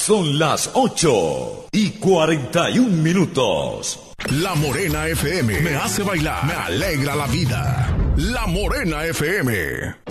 Son las 8:41. La Morena FM me hace bailar, me alegra la vida. La Morena FM.